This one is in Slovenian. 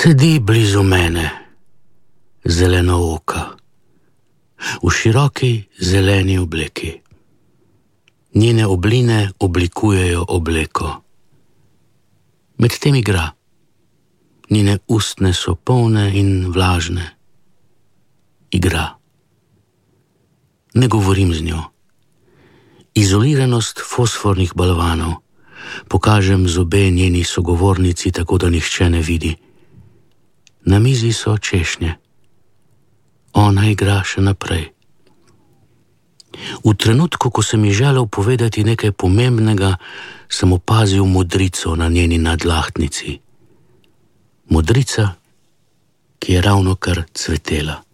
Sedi blizu mene, zeleno oka, v široki zeleni obleki. Njene obline oblikujejo obleko. Medtem igra. Njene ustne so polne in vlažne. Igra. Ne govorim z njo. Izoliranost fosfornih balvanov. Pokažem zobe njeni sogovornici, tako da nihče ne vidi. Na mizi so češnje. Ona igra še naprej. V trenutku, ko sem ji želel povedati nekaj pomembnega, sem opazil modrico na njeni nadlahtnici. Modrica, ki je ravnokar cvetela.